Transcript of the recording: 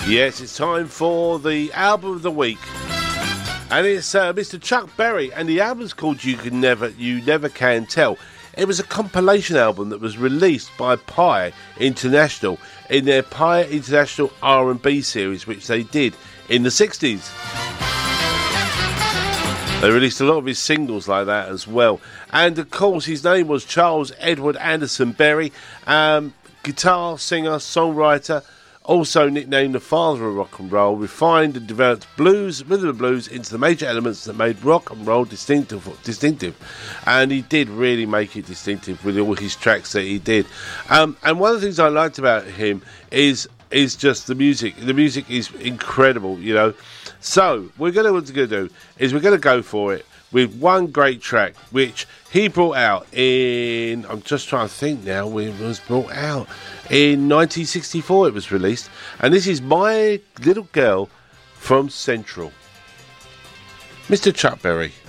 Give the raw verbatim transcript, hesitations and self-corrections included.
Yes, it's time for the album of the week, and it's uh, Mister Chuck Berry, and the album's called "You Can Never, You Never Can Tell." It was a compilation album that was released by Pi International in their Pi International R and B series, which they did in the sixties. They released a lot of his singles like that as well, and of course his name was Charles Edward Anderson Berry, um, guitar singer, songwriter. Also nicknamed the father of rock and roll, refined and developed blues, rhythm and blues into the major elements that made rock and roll distinctive. distinctive. And he did really make it distinctive with all his tracks that he did. Um, and one of the things I liked about him is is just the music. The music is incredible, you know. So we're gonna what we're gonna do is we're gonna go for it with one great track which he brought out in, I'm just trying to think now when it was brought out, in nineteen sixty-four it was released, and this is My Little Girl from Central. Mister Chuck Berry.